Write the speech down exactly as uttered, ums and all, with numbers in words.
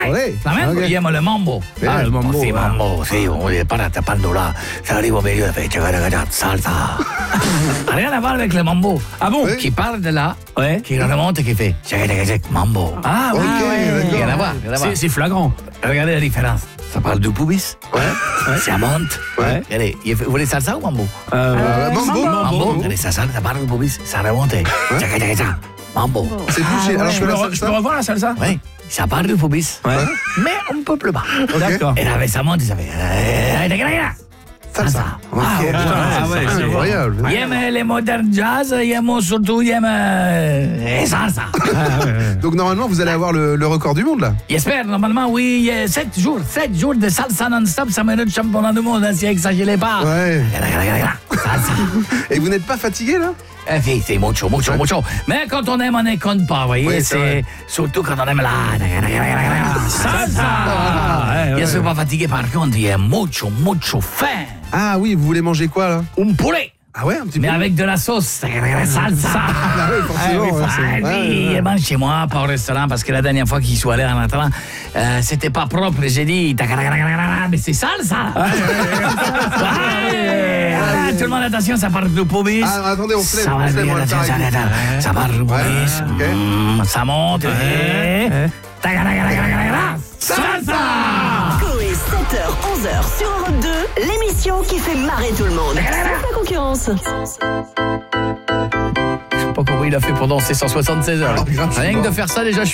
Olé. Flamenco, Ok. io amo il mambo. Ah, il mambo, Sì, eh. mambo, sì, vuoi parlare tapando là. Se arrivo meglio da fece, salsa. Rien à voir avec le mambo. Ah bon? Oui. Qui parle de là, Ouais. qui remonte, qui fait mambo. Ah oui, Ok, ouais. d'accord. Rien à voir, rien à voir. C'est, c'est flagrant. Regardez la différence. Ça parle de pubis. Ouais. Ça monte. Ouais. Regardez, il fait- vous voulez salsa ou mambo? Euh, Euh, Mambo. Mambo. Regardez, ça, ça, ça parle de pubis. Ça remonte. Tchaca, tchaca, tchaca. Mambo. C'est plus chez. Alors je, que peux la re- je peux salsa. revoir la salsa? Oui, ça parle de pubis. Ouais. Mais un peu plus bas. D'accord. Et là, ça monte, ça fait. Salsa. Ok. Ah, putain, ah, c'est ouais, c'est incroyable. Il aime les modernes jazz, il aime surtout, il aime les salsa. Donc normalement, vous allez avoir le, le record du monde là. J'espère, normalement, oui, sept jours, sept jours de salsa non-stop, ça mène le championnat du monde, hein, si exagérez pas. Ouais. Salsa. Et vous n'êtes pas fatigué là? Eh, oui, c'est mucho, mucho, mucho. Mais quand on aime, on ne compte pas, vous voyez. Oui, c'est c'est vrai. surtout quand on aime la salsa. ouais, Je ne ouais. suis pas fatigué, par contre, il y a mucho, mucho faim. Ah oui, vous voulez manger quoi là? Un poulet, Ah ouais, un petit peu. mais avec de la sauce. Salsa. Ah oui, forcément. Ah, ouais, oui, c'est- ah, ouais, oui, ouais. il mange chez moi, pas au restaurant, parce que la dernière fois qu'il soit allé en entrant, euh, c'était pas propre. J'ai dit, mais c'est sale, ça. Ouais. Ah, tout le monde, attention, ça parle de pubis. Ah, attendez, on se lève, Ça on va se lève, bien, on va le faire attention, avec vous. attention, ça parle de pubis. Ouais, ok. Mm, ça monte. et- Salsa. Coé, sept heures, onze heures sur Europe deux, l'émission qui fait marrer tout le monde. Sans la concurrence. Je sais pas comment il a fait pour danser cent soixante-seize heures. Oh, grave, je suis Rien que mort. de faire ça, déjà, je